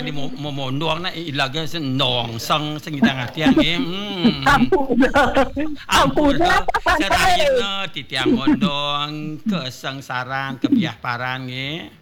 di momondong na ilaga senong sang sengitang atiang Ampuna serahin ti tiang mondong kesengsaraan kebiah parang